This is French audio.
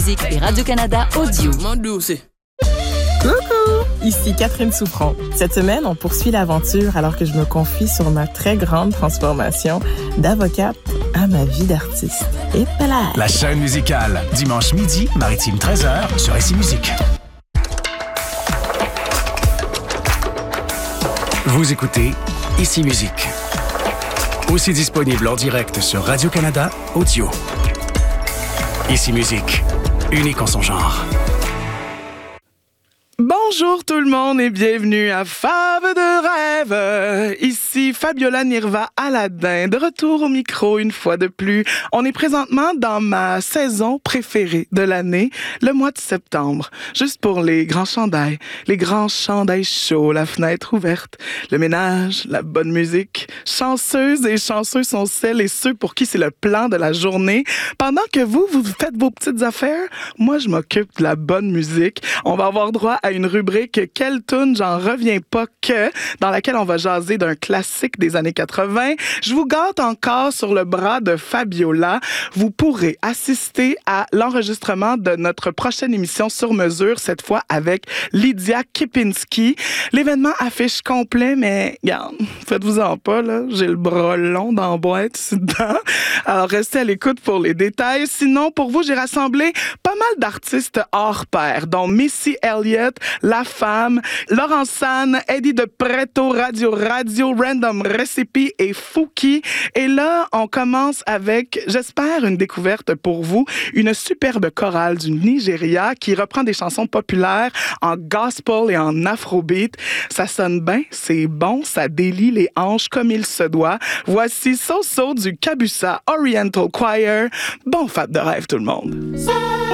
Musique et Radio-Canada Audio. Coucou! Ici Catherine Souffron. Cette semaine, on poursuit l'aventure alors que je me confie sur ma très grande transformation d'avocate à ma vie d'artiste. Et voilà! La chaîne musicale, dimanche midi, Maritime 13h, sur Ici Musique. Vous écoutez Ici Musique. Aussi disponible en direct sur Radio-Canada Audio. Ici Musique, unique en son genre. Bonjour tout le monde et bienvenue à Fave de rêve. Ici Fabiola Nirva Aladin, de retour au micro une fois de plus. On est présentement dans ma saison préférée de l'année, le mois de septembre. Juste pour les grands chandails chauds, la fenêtre ouverte, le ménage, la bonne musique. Chanceuses et chanceux sont celles et ceux pour qui c'est le plan de la journée. Pendant que vous faites vos petites affaires, moi je m'occupe de la bonne musique. On va avoir droit à une rubrique « Quelle toune j'en reviens pas que » dans laquelle on va jaser d'un classique des années 80. Je vous gâte encore sur le bras de Fabiola. Vous pourrez assister à l'enregistrement de notre prochaine émission sur mesure, cette fois avec Lydia Kipinski. L'événement affiche complet, mais regarde, faites-vous-en pas, là. J'ai le bras long dans la boîte, ici dedans. Alors, restez à l'écoute pour les détails. Sinon, pour vous, j'ai rassemblé pas mal d'artistes hors pair, dont Missy Elliott, La Femme, Laurent San, Eddie de Preto, Radio, Random Recipe et Fouki. Et là, on commence avec, j'espère, une découverte pour vous, une superbe chorale du Nigeria qui reprend des chansons populaires en gospel et en afrobeat. Ça sonne bien, c'est bon, ça délie les hanches comme il se doit. Voici So So du Kabusa Oriental Choir. Bon fête de rêve tout le monde!